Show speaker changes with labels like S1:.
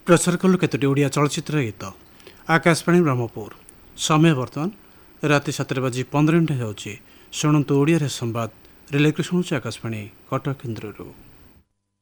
S1: प्रचार कलु केतोटी ओडिया चलचित्र गीत। आकाशवाणी ब्रह्मपुर। समय बर्तमान राति 7:15 होउछि। शुणन्तु ओडिया रे संवाद रिले कृष्ण आकाशवाणी कटक केन्द्ररू।